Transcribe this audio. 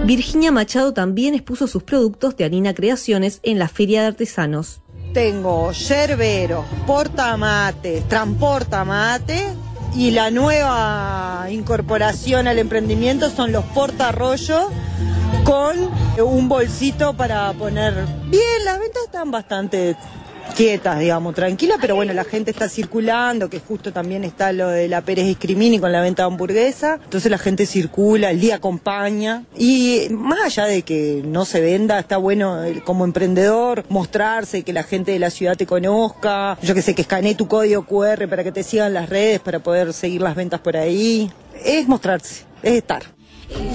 Virginia Machado también expuso sus productos de Anina Creaciones en la Feria de Artesanos. Tengo yerberos, portamates, transportamate y la nueva incorporación al emprendimiento son los portarrollos con un bolsito para poner. Bien, las ventas están bastante quietas, digamos, tranquilas, pero bueno, la gente está circulando, que justo también está lo de la Pérez Escrimini con la venta de hamburguesa, entonces la gente circula, el día acompaña, y más allá de que no se venda, está bueno como emprendedor mostrarse, que la gente de la ciudad te conozca, yo que sé, que escanee tu código QR para que te sigan las redes, para poder seguir las ventas por ahí, es mostrarse, es estar.